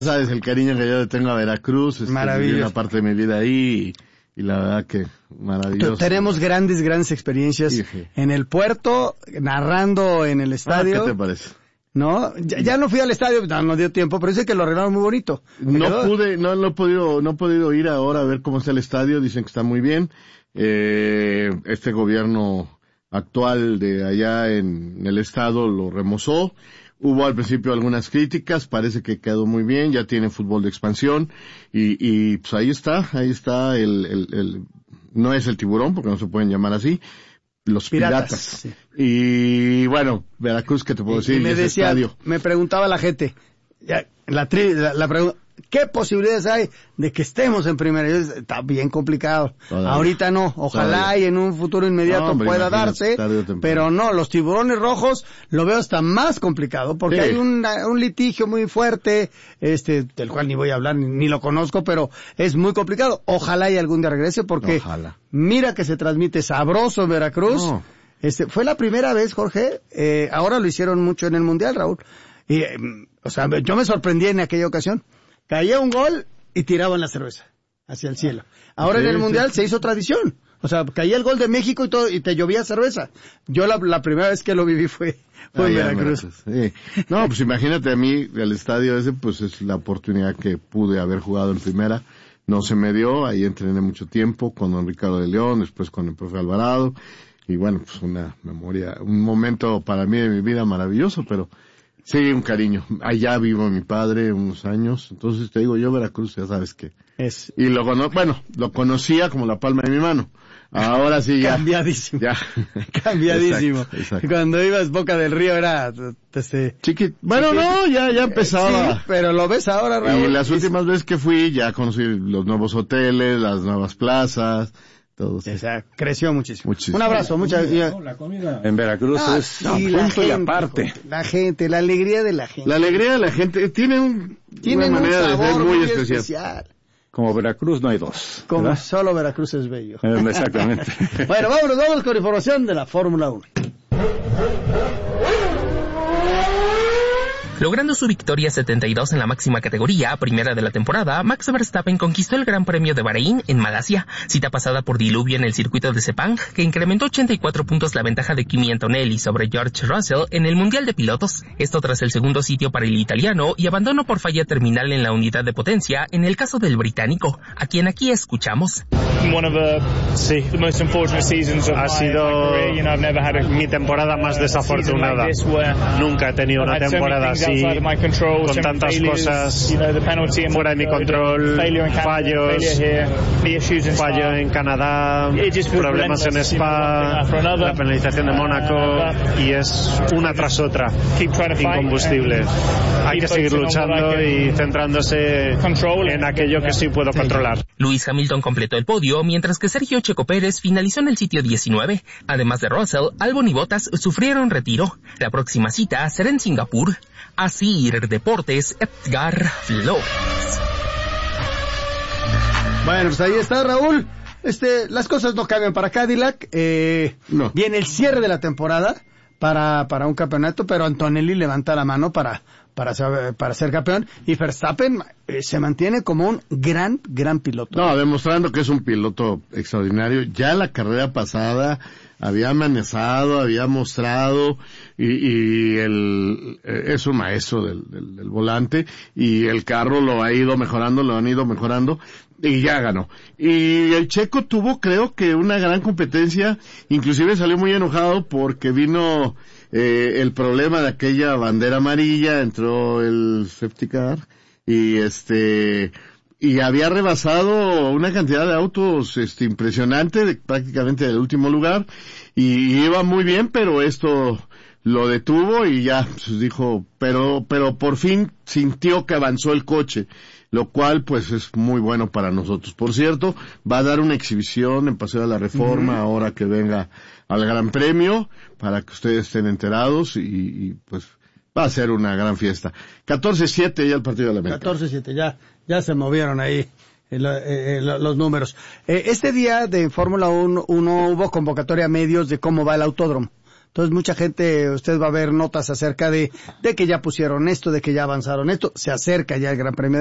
Sabes el cariño que yo le tengo a Veracruz, Maravilloso. Viví una parte de mi vida ahí y la verdad que maravilloso. Tenemos grandes experiencias en el puerto, narrando en el estadio. ¿Qué te parece? No, ya no fui al estadio, no dio tiempo, pero dice que lo arreglaron muy bonito. No he podido ir ahora a ver cómo está el estadio, dicen que está muy bien. Este gobierno actual de allá en el estado lo remozó. Hubo al principio algunas críticas, parece que quedó muy bien, ya tiene fútbol de expansión y pues ahí está no es el Tiburón porque no se pueden llamar así, los Piratas. Sí. Y bueno, Veracruz, ¿qué te puedo decir? Y me decía, estadio. me preguntaba la gente, la pregunta, ¿qué posibilidades hay de que estemos en primera? Está bien complicado. Todavía. Ahorita no. Ojalá y en un futuro inmediato pueda darse. Pero no, los Tiburones Rojos lo veo hasta más complicado porque hay un litigio muy fuerte, del cual ni voy a hablar, ni lo conozco, pero es muy complicado. Ojalá y algún día regrese porque mira que se transmite sabroso en Veracruz. No. Fue la primera vez, Jorge, ahora lo hicieron mucho en el Mundial, Raúl. Y, yo me sorprendí en aquella ocasión. Caía un gol y tiraban la cerveza hacia el cielo. Ahora en el Mundial se hizo tradición. O sea, caía el gol de México y te llovía cerveza. Yo la primera vez que lo viví fue en Veracruz. Sí. No, pues imagínate a mí, el estadio ese, pues es la oportunidad que pude haber jugado en primera. No se me dio, ahí entrené mucho tiempo con don Ricardo de León, después con el profe Alvarado. Y bueno, pues una memoria, un momento para mí de mi vida maravilloso, pero sí, un cariño. Allá vivo mi padre unos años, entonces te digo, yo Veracruz, ya sabes que es. Y lo conocía como la palma de mi mano. Ahora sí ya. Cambiadísimo. Ya. Cambiadísimo. Exacto. Cuando ibas Boca del Río era, chiquito. Bueno, no, ya empezaba. Sí, pero lo ves ahora, Raúl. Y las últimas veces que fui, ya conocí los nuevos hoteles, las nuevas plazas. Todos. Creció muchísimo. Un abrazo, la comida en Veracruz es punto y aparte. La gente, la alegría de la gente. La alegría de la gente tiene una manera de ser muy especial. Como Veracruz no hay dos. Como ¿verdad? solo Veracruz es bello. Exactamente. Bueno, vamos con información de la Fórmula 1. Logrando su victoria 72 en la máxima categoría, primera de la temporada, Max Verstappen conquistó el Gran Premio de Bahrein en Malasia, cita pasada por diluvio en el circuito de Sepang, que incrementó 84 puntos la ventaja de Kimi Antonelli sobre George Russell en el Mundial de Pilotos. Esto tras el segundo sitio para el italiano y abandono por falla terminal en la unidad de potencia en el caso del británico, a quien aquí escuchamos. Ha sido mi temporada más desafortunada. Nunca he tenido una temporada así, con tantas cosas fuera de mi control, fallo en Canadá, problemas en Spa, la penalización de Mónaco, y es una tras otra, incombustible. Hay que seguir luchando y centrándose en aquello que sí puedo controlar. Lewis Hamilton completó el podio, mientras que Sergio Checo Pérez finalizó en el sitio 19. Además de Russell, Albon y Bottas sufrieron retiro. La próxima cita será en Singapur. Asir Deportes, Edgar Flores. Bueno, pues ahí está, Raúl. Las cosas no cambian para Cadillac. No. Viene el cierre de la temporada para un campeonato, pero Antonelli levanta la mano para ser campeón, y Verstappen se mantiene como un gran piloto. No, demostrando que es un piloto extraordinario. Ya la carrera pasada había amenazado, había mostrado, y es un maestro del volante, y el carro lo han ido mejorando, y ya ganó. Y el checo tuvo, creo que, una gran competencia, inclusive salió muy enojado porque vino el problema de aquella bandera amarilla, entró el safety car, y había rebasado una cantidad de autos impresionante, prácticamente del último lugar, y iba muy bien, pero esto lo detuvo y ya pues, dijo, pero por fin sintió que avanzó el coche, lo cual pues es muy bueno para nosotros. Por cierto, va a dar una exhibición en Paseo de la Reforma ahora que venga al Gran Premio, para que ustedes estén enterados, y pues va a ser una gran fiesta. 14-7 ya el partido de la América. 14-7, ya se movieron ahí los números. Este día de Fórmula 1 hubo convocatoria a medios de cómo va el autódromo. Entonces mucha gente, usted va a ver notas acerca de que ya pusieron esto, de que ya avanzaron esto, se acerca ya el Gran Premio